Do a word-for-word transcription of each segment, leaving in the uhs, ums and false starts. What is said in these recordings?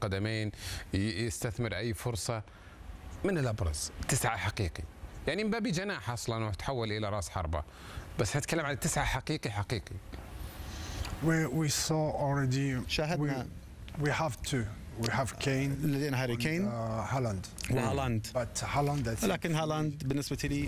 القدمين، يستثمر أي فرصة. من الأبرز تسعة حقيقي، يعني مبابي جناح أصلا وتحول إلى رأس حربة، بس هتكلم عن التسعة حقيقي حقيقي. We, we saw already شاهدنا we, we have two. We have Kane لدينا هاري كين وهالاند وهالاند، but Haaland لكن هالاند بالنسبة لي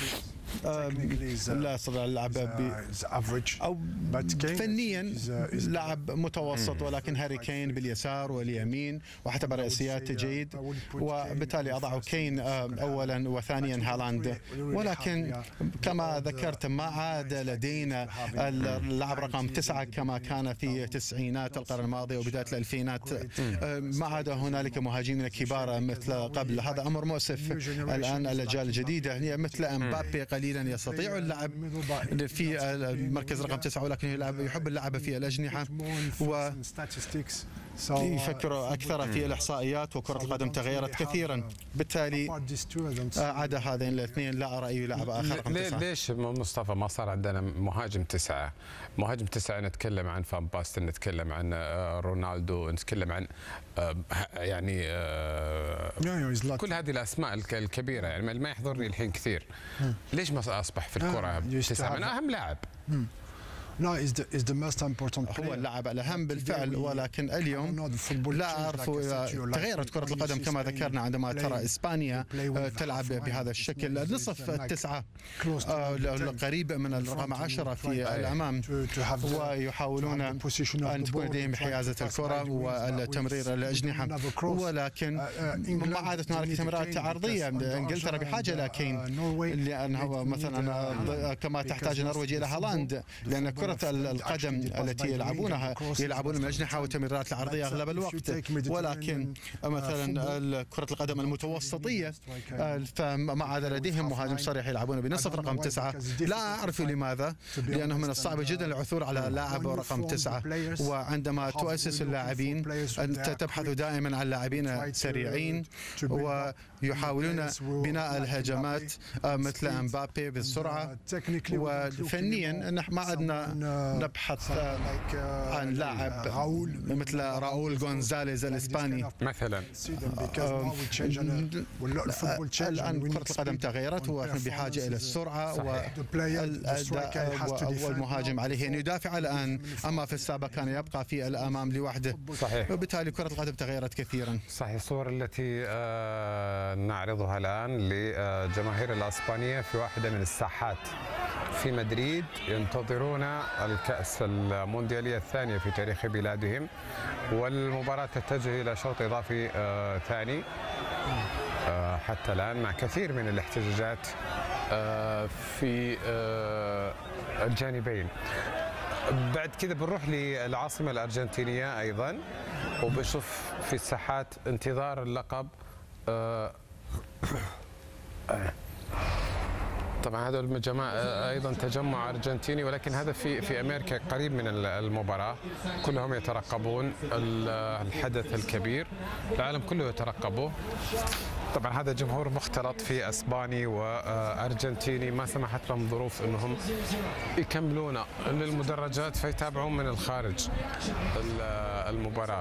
لا يستطيع اللعب أو فنيا لاعب متوسط، ولكن هاري كين باليسار واليمين وحتى برأسيات جيد، وبالتالي أضع كين أولا وثانيا هالاند. ولكن كما ذكرت ما عاد لدينا اللاعب رقم تسعة كما كان في تسعينات القرن الماضي وبداية الألفينات، ما عاد هنالك مهاجمين كبار مثل قبل. هذا أمر مؤسف. الآن الأجيال الجديدة هي مثل امبابي قليلا يستطيع اللعب في المركز رقم تسعة، ولكن يلعب يحب اللعب في الأجنحة ويفكر أكثر في الإحصائيات، وكرة القدم تغيرت كثيرا، بالتالي عدا هذين الاثنين لا أرى أي لاعب آخر رقم تسعة. ليش مصطفى ما صار عندنا مهاجم تسعة؟ مهاجم تسعة نتكلم عن فان باستن، نتكلم عن رونالدو، نتكلم عن يعني كل هذه الأسماء الكبيرة، يعني ما يحضرني الحين كثير. ليش ما أصبح في الكرة تسعة من أهم لاعب؟ No, is the is the most important player. هو اللاعب الأهم بالفعل، ولكن اليوم لا أعرف تغيرت كرة القدم كما ذكرنا عندما ترى إسبانيا تلعب بهذا الشكل، نصف التسعة قريب من الرقم عشرة في الأمام، ويحاولون أن تكون لديهم حيازة الكرة والتمرير الأجنحة، ولكن ما عادت هنالك تمريرات عرضية. إنجلترا بحاجة إلى كين، لأنه مثلا كما تحتاج النرويج إلى هالاند، لأن كرة القدم التي يلعبونها يلعبون من الأجنحة والتمريرات العرضية أغلب الوقت، ولكن مثلا كرة القدم المتوسطية فما عاد لديهم مهاجم صريح، يلعبون بنصف رقم تسعة. لا أعرف لماذا، لأنه من الصعب جدا العثور على لاعب رقم تسعة، وعندما تؤسس اللاعبين أنت تبحث دائما عن لاعبين سريعين ويحاولون بناء الهجمات مثل امبابي بالسرعة، وفنيا ما عدنا نبحث عن لاعب مثل راؤول غونزاليز الإسباني مثلا. الآن كرة القدم تغيرت ونحن بحاجة إلى السرعة، والمهاجم عليه أن يدافع الآن، أما في السابق كان يبقى في الأمام لوحده. صحيح. وبالتالي كرة القدم تغيرت كثيرا. صحيح. الصور التي نعرضها الآن لجماهير الإسبانية في واحدة من الساحات في مدريد، ينتظرون الكأس المونديالية الثانية في تاريخ بلادهم، والمباراة تتجه إلى شوط إضافي آه ثاني آه حتى الآن، مع كثير من الاحتجاجات آه في آه الجانبين. بعد كذا بنروح للعاصمة الأرجنتينية أيضا، وبنشوف في الساحات انتظار اللقب. آه طبعا هذا الجماعة ايضا تجمع ارجنتيني، ولكن هذا في في امريكا قريب من المباراة، كلهم يترقبون الحدث الكبير، العالم كله يترقبه. طبعا هذا جمهور مختلط في اسباني وارجنتيني، ما سمحت لهم ظروف انهم يكملون للمدرجات فيتابعون من الخارج المباراة.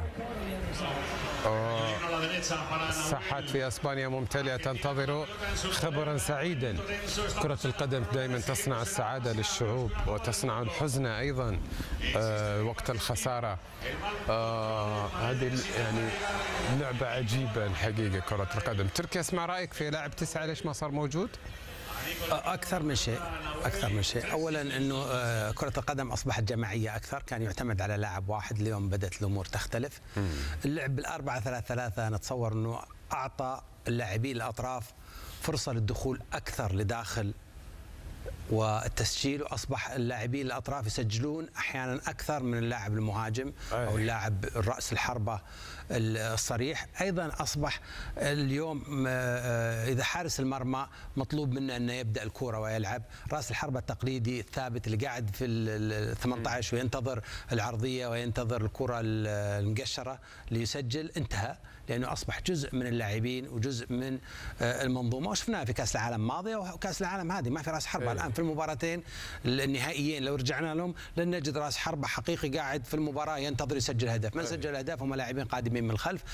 الساحات في اسبانيا ممتلئة تنتظر خبرا سعيدا. كرة القدم دائما تصنع السعادة للشعوب وتصنع الحزن ايضا وقت الخسارة. هذه يعني لعبة عجيبة الحقيقة كرة القدم. تركي، اسمع رأيك في لاعب تسعة، ليش ما صار موجود؟ أكثر من شيء أكثر من شيء أولا أنه كرة القدم أصبحت جماعية أكثر، كان يعتمد على لاعب واحد، اليوم بدأت الأمور تختلف. اللعب بالأربعة ثلاثة ثلاثة نتصور أنه أعطى اللاعبين الأطراف فرصة للدخول أكثر لداخل والتسجيل، واصبح اللاعبين الاطراف يسجلون احيانا اكثر من اللاعب المهاجم او اللاعب الراس الحربه الصريح. ايضا اصبح اليوم اذا حارس المرمى مطلوب منه انه يبدا الكره ويلعب، راس الحربه التقليدي الثابت اللي قاعد في ال ثمانية عشر وينتظر العرضيه وينتظر الكره المقشره ليسجل، انتهى، لانه اصبح جزء من اللاعبين وجزء من المنظومه. وشفناها في كاس العالم الماضيه وكاس العالم هذه ما في راس حربه. الان في المباراتين النهائيين لو رجعنا لهم لن نجد راس حربه حقيقي قاعد في المباراه ينتظر يسجل هدف. من سجل هدف هم لاعبين قادمين من الخلف.